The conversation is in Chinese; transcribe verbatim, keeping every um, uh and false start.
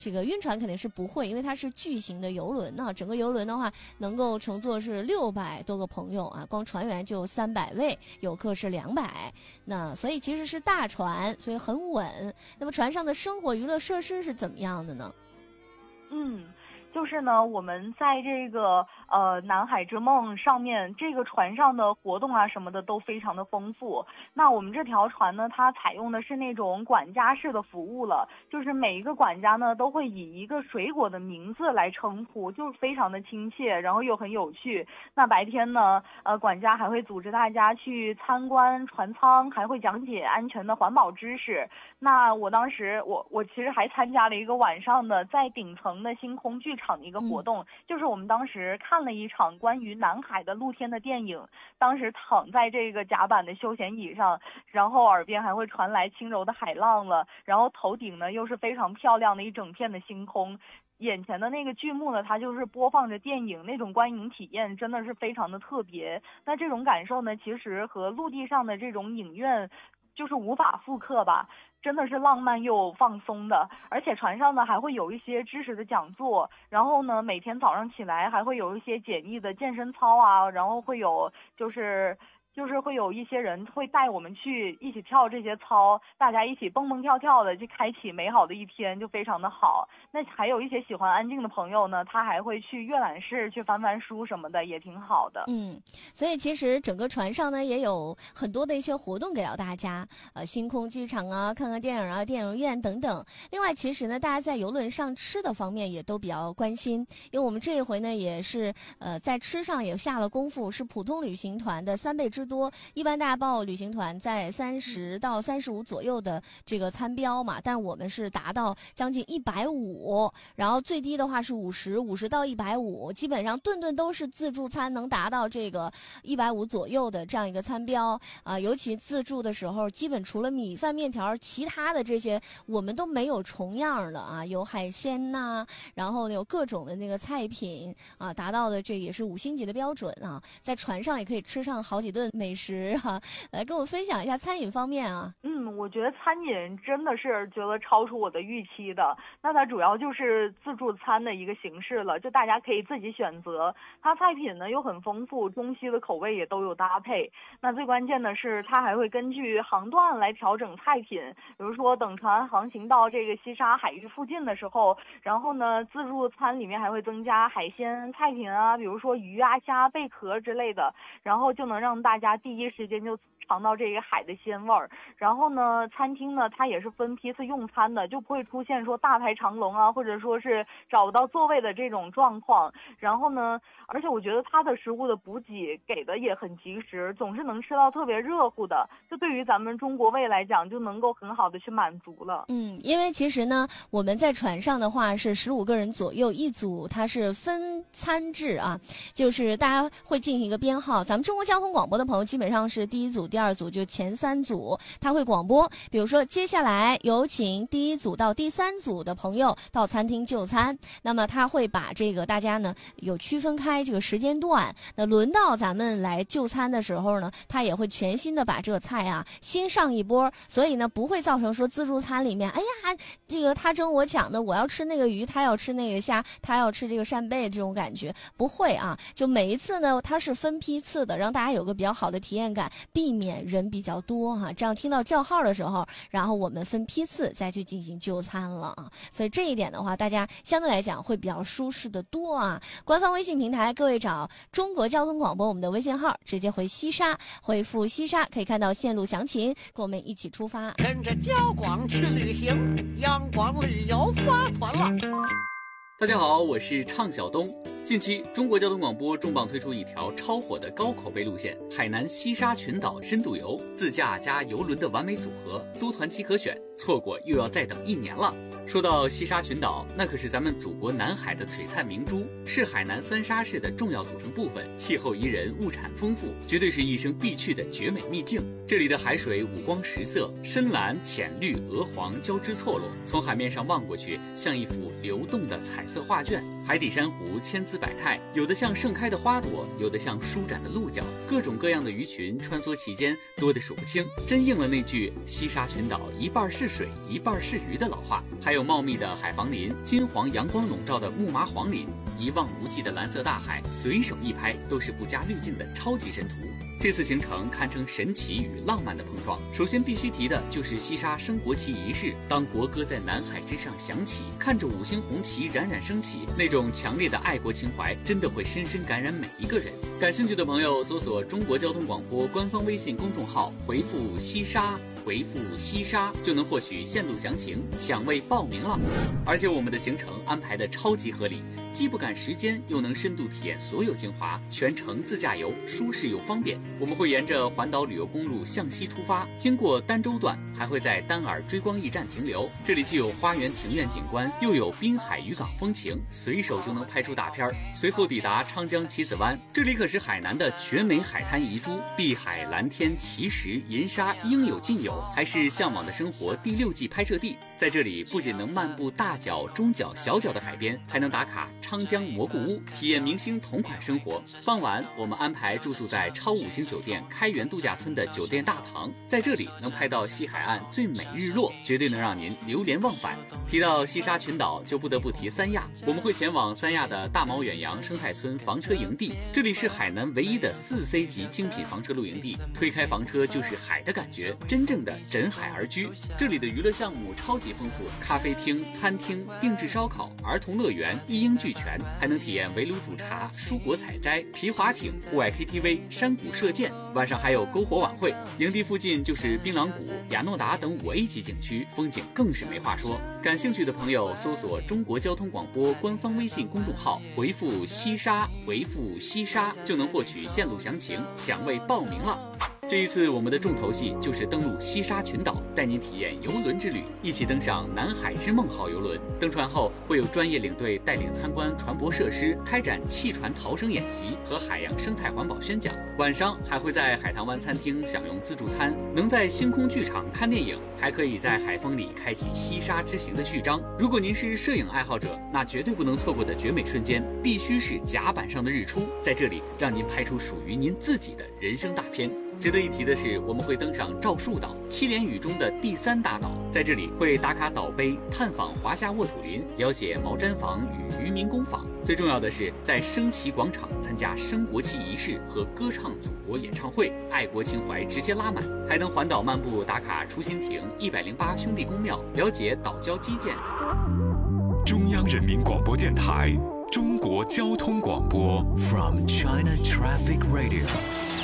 这个晕船肯定是不会，因为它是巨型的游轮啊，整个游轮的话能够乘坐是六百多个朋友啊，光船员就三百位，游客是两百，那所以其实是大船，所以很稳。那么船上的生活娱乐设施是怎么样的呢？ 嗯。就是呢，我们在这个呃南海之梦上面，这个船上的活动啊什么的都非常的丰富。那我们这条船呢，它采用的是那种管家式的服务了，就是每一个管家呢都会以一个水果的名字来称呼，就是非常的亲切，然后又很有趣。那白天呢，呃，管家还会组织大家去参观船舱，还会讲解安全的环保知识。那我当时，我我其实还参加了一个晚上的在顶层的星空剧场的一个活动，嗯、就是我们当时看了一场关于南海的露天的电影。当时躺在这个甲板的休闲椅上，然后耳边还会传来轻柔的海浪了，然后头顶呢又是非常漂亮的一整片的星空。眼前的那个剧目呢，它就是播放着电影，那种观影体验真的是非常的特别。那这种感受呢，其实和陆地上的这种影院就是无法复刻吧。真的是浪漫又放松的，而且船上呢还会有一些知识的讲座，然后呢每天早上起来还会有一些简易的健身操啊，然后会有就是就是会有一些人会带我们去一起跳这些操，大家一起蹦蹦跳跳的，就开启美好的一天，就非常的好。那还有一些喜欢安静的朋友呢，他还会去阅览室去翻翻书什么的，也挺好的。 嗯，所以其实整个船上呢也有很多的一些活动给到大家，呃，星空剧场啊，看看电影啊，电影院等等。另外，其实呢，大家在游轮上吃的方面也都比较关心，因为我们这一回呢也是呃在吃上也下了功夫，是普通旅行团的三倍之多。一般大报旅行团在三十到三十五左右的这个餐标嘛，但是我们是达到将近一百五，然后最低的话是五十，五十到一百五，基本上顿顿都是自助餐，能达到这个一百五左右的这样一个餐标啊、呃。尤其自助的时候，基本除了米饭、面条，其他的这些我们都没有重样的啊，有海鲜呐、啊，然后有各种的那个菜品啊，达到的这也是五星级的标准啊。在船上也可以吃上好几顿美食哈、啊，来跟我分享一下餐饮方面啊。 嗯，我觉得餐饮真的是觉得超出我的预期的。那它主要就是自助餐的一个形式了，就大家可以自己选择。它菜品呢又很丰富，中西的口味也都有搭配。那最关键的是，它还会根据航段来调整菜品。比如说，等船航行到这个西沙海域附近的时候，然后呢，自助餐里面还会增加海鲜菜品啊，比如说鱼啊、虾、贝壳之类的，然后就能让大家第一时间就尝到这个海的鲜味儿。然后呢，餐厅呢它也是分批次用餐的，就不会出现说大排长龙啊，或者说是找不到座位的这种状况。然后呢，而且我觉得它的食物的补给给的也很及时，总是能吃到特别热乎的，就对于咱们中国胃来讲就能够很好的去满足了。 嗯，因为其实呢我们在船上的话是十五个人左右一组，它是分餐制啊，就是大家会进行一个编号。咱们中国交通广播的朋友基本上是第一组、第二组，就前三组，他会广播，比如说接下来有请第一组到第三组的朋友到餐厅就餐。那么他会把这个大家呢有区分开这个时间段，那轮到咱们来就餐的时候呢，他也会全新的把这个菜啊新上一波，所以呢不会造成说自助餐里面，哎呀，这个他争我抢的，我要吃那个鱼，他要吃那个虾，他要吃这个扇贝，这种感觉不会啊。就每一次呢，它是分批次的，让大家有个比较好的体验感，避免人比较多哈、啊。这样听到叫号的时候，然后我们分批次再去进行就餐了啊。所以这一点的话，大家相对来讲会比较舒适的多啊。官方微信平台，各位找中国交通广播我们的微信号，直接回西沙，回复西沙可以看到线路详情，跟我们一起出发。 跟着焦广去旅行，阳光旅游发团了。 大家好，我是畅晓东。近期，中国交通广播重磅推出一条超火的高口碑路线——海南西沙群岛深度游，自驾加游轮的完美组合，多团期可选，错过又要再等一年了。说到西沙群岛，那可是咱们祖国南海的璀璨明珠，是海南三沙市的重要组成部分，气候宜人，物产丰富，绝对是一生必去的绝美秘境。这里的海水五光十色，深蓝、浅绿、鹅黄交织错落，从海面上望过去，像一幅流动的彩色画卷。海底珊瑚千姿姿百态，有的像盛开的花朵，有的像舒展的鹿角，各种各样的鱼群穿梭其间，多得数不清，真应了那句西沙群岛一半是水一半是鱼的老话。还有茂密的海防林，金黄阳光笼罩的木麻黄林，一望无际的蓝色大海，随手一拍都是不加滤镜的超级神图。这次行程堪称神奇与浪漫的碰撞。首先必须提的就是西沙升国旗仪式，当国歌在南海之上响起，看着五星红旗冉冉升起，那种强烈的爱国情怀真的会深深感染每一个人。感兴趣的朋友搜索中国交通广播官方微信公众号，回复西沙回复西沙就能获取线路详情，享位报名了。而且我们的行程安排的超级合理，既不赶时间，又能深度体验所有精华，全程自驾游，舒适又方便。我们会沿着环岛旅游公路向西出发，经过儋州段，还会在丹耳追光驿站停留。这里既有花园庭院景观，又有滨海渔港风情，随手就能拍出大片儿。随后抵达昌江棋子湾，这里可是海南的绝美海滩遗珠，碧海蓝天奇石银沙应有尽有，还是向往的生活第六季拍摄地。在这里不仅能漫步大角、中角、小角的海边，还能打卡昌江蘑菇屋，体验明星同款生活。傍晚我们安排住宿在超五星酒店开元度假村的酒店大堂，在这里能拍到西海岸最美日落，绝对能让您流连忘返。提到西沙群岛，就不得不提三亚，我们会前往三亚的大毛远洋生态村房车营地，这里是海南唯一的四 C 级精品房车露营地，推开房车就是海的感觉，真正的枕海而居。这里的娱乐项目超级丰富，咖啡厅、餐厅、定制烧烤、儿童乐园一应俱全，还能体验围炉煮茶、蔬果采摘、皮划艇、户外 K T V、山谷射箭，晚上还有篝火晚会。营地附近就是槟榔谷、亚诺达等五 A 级景区，风景更是没话说。感兴趣的朋友搜索中国交通广播官方微信公众号，回复西沙回复西沙就能获取线路详情，享位报名了。这一次我们的重头戏就是登陆西沙群岛，带您体验游轮之旅，一起登上南海之梦号游轮。登船后会有专业领队带领参观船舶设施，开展汽船逃生演习和海洋生态环保宣讲。晚上还会在海棠湾餐厅享用自助餐，能在星空剧场看电影，还可以在海风里开启西沙之行的序章。如果您是摄影爱好者，那绝对不能错过的绝美瞬间必须是甲板上的日出，在这里让您拍出属于您自己的人生大片。值得一提的是，我们会登上赵树岛，七连屿中的第三大岛，在这里会打卡岛碑，探访华夏沃土林，了解毛毡坊与渔民工坊。最重要的是，在升旗广场参加升国旗仪式和歌唱祖国演唱会，爱国情怀直接拉满。还能环岛漫步，打卡出新亭、一百零八兄弟公庙，了解岛礁基建。 中央人民广播电台，中国交通广播 From China Traffic Radio。